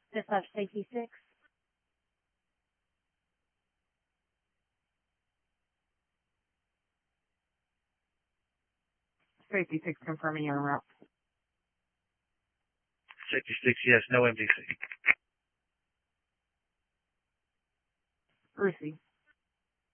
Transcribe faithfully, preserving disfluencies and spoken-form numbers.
Dispatch Safety six. Safety six confirming your route. Safety six, yes, no M D C. Brucey.